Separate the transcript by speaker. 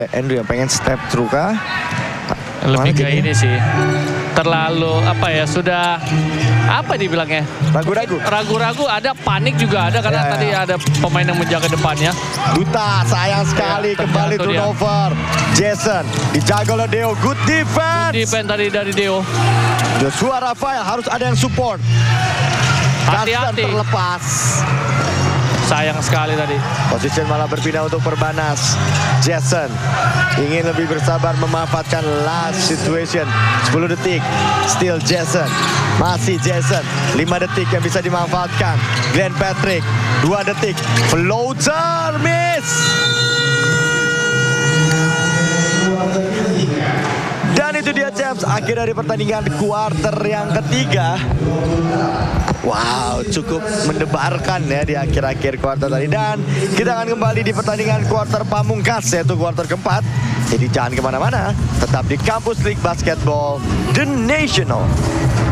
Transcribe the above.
Speaker 1: Andrew yang pengen step through kah?
Speaker 2: Lebih ke ini sih, terlalu apa ya, sudah apa dibilangnya, ragu-ragu, ada panik juga ada karena tadi ada pemain yang menjaga depannya.
Speaker 1: Duta sayang sekali kembali turnover. Jason dijaga oleh Deo, good defense.
Speaker 2: Good defense tadi dari Deo.
Speaker 1: Joshua Rafael harus ada yang support.
Speaker 2: Hati-hati.
Speaker 1: Terlepas.
Speaker 2: Sayang sekali tadi.
Speaker 1: Position malah berpindah untuk Perbanas. Jason ingin lebih bersabar memanfaatkan last situation. 10 detik. Still Jason. Masih Jason. 5 detik yang bisa dimanfaatkan. Glenn Patrick. 2 detik. Floater miss. Dan itu dia Champs, akhir dari pertandingan kuarter yang ketiga. Wow, cukup mendebarkan ya di akhir-akhir kuarter tadi. Dan kita akan kembali di pertandingan kuarter pamungkas, yaitu kuarter keempat. Jadi jangan kemana-mana, tetap di Kampus League Basketball The National.